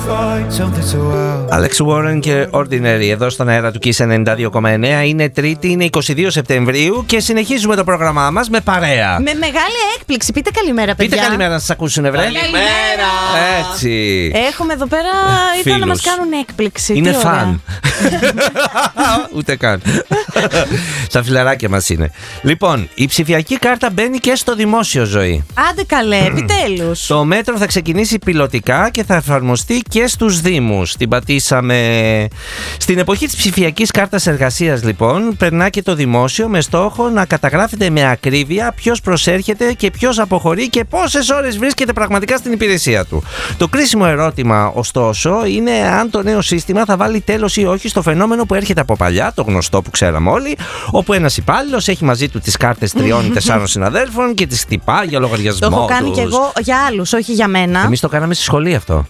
Alex Warren και Ordinary εδώ στον αέρα του Kiss 92,9. Είναι Τρίτη, είναι 22 Σεπτεμβρίου και συνεχίζουμε το πρόγραμμά μας με παρέα. Με μεγάλη έκπληξη. Πείτε καλημέρα, παιδιά. Πείτε καλημέρα να σας ακούσουν, βρε. Καλημέρα. Έτσι. Έχουμε εδώ πέρα. Ήρθαν να μας κάνουν έκπληξη. Είναι φαν. Ούτε καν. Στα φιλαράκια μας είναι. Λοιπόν, η ψηφιακή κάρτα μπαίνει και στο δημόσιο, Ζωή. Άντε καλέ, επιτέλους. Το μέτρο θα ξεκινήσει πιλωτικά και θα εφαρμοστεί και στους Δήμους. Την πατήσαμε. Στην εποχή της ψηφιακής κάρτας εργασίας, λοιπόν, περνά και το δημόσιο με στόχο να καταγράφεται με ακρίβεια ποιος προσέρχεται και ποιος αποχωρεί και πόσες ώρες βρίσκεται πραγματικά στην υπηρεσία του. Το κρίσιμο ερώτημα, ωστόσο, είναι αν το νέο σύστημα θα βάλει τέλος ή όχι στο φαινόμενο που έρχεται από παλιά, το γνωστό που ξέραμε όλοι, όπου ένας υπάλληλος έχει μαζί του τις κάρτες 3-4 συναδέλφων και τις χτυπά για λογαριασμό. Το έχω κάνει κι εγώ για άλλους, όχι για μένα. Εμείς το κάναμε στη σχολή αυτό.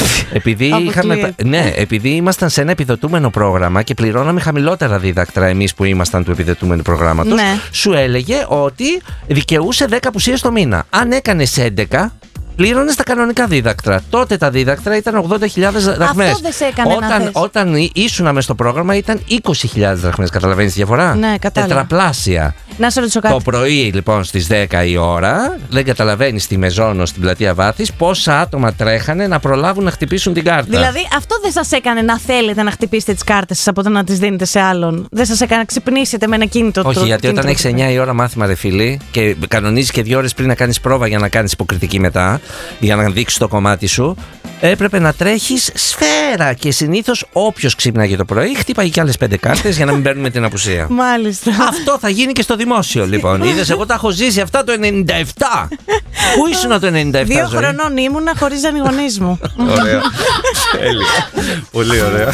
Επειδή ήμασταν σε ένα επιδοτούμενο πρόγραμμα και πληρώναμε χαμηλότερα δίδακτρα εμείς που ήμασταν του επιδοτούμενου προγράμματος, ναι. Σου έλεγε ότι δικαιούσε 10 απουσίες το μήνα. Αν έκανες 11, πλήρωνες τα κανονικά δίδακτρα. Τότε τα δίδακτρα ήταν 80.000 δραχμές. Αυτό δεν σε έκανε όταν ήσουν μες στο πρόγραμμα ήταν 20.000 δραχμές. Καταλαβαίνεις τη διαφορά? Ναι, κατάλαβα. Τετραπλάσια. Να σε ρωτήσω κάτι. Το πρωί λοιπόν στις 10 η ώρα, δεν καταλαβαίνεις στη Μεζόνο, στην πλατεία Βάθης, πόσα άτομα τρέχανε να προλάβουν να χτυπήσουν την κάρτα. Δηλαδή αυτό δεν σας έκανε να θέλετε να χτυπήσετε τις κάρτες σας από το να τις δίνετε σε άλλον? Δεν σας έκανε να ξυπνήσετε με ένα κίνητο? Όχι, γιατί όταν έχεις 9 η ώρα μάθημα, ρε φίλοι, και κανονίζεις και 2 ώρες πριν να κάνεις πρόβα για να κάνεις υποκριτική μετά, για να δείξεις το κομμάτι σου, έπρεπε να τρέχεις σφαίρα. Και συνήθως όποιος ξύπναγε το πρωί χτύπαγε και άλλες 5 κάρτες για να μην παίρνουμε την απουσία. Μάλιστα. Αυτό θα γίνει και στο δημόσιο, λοιπόν. Είδες, εγώ τα έχω ζήσει αυτά το 97. Πού ήσουν το 97? 2 χρονών ήμουνα, χωρίζαν οι γονείς μου. Ωραία. Τέλεια. Πολύ ωραία.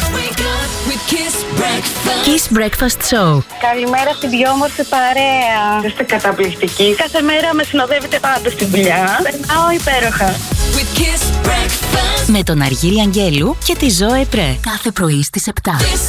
Kiss Breakfast Show. Καλημέρα στην πιο όμορφη παρέα. Είστε καταπληκτικοί. Κάθε μέρα με συνοδεύετε πάντα στη δουλειά. Περνάω υπέροχα. Με τον Αργύρι Αγγέλου και τη Ζωέ Πρέ. Κάθε πρωί στις 7.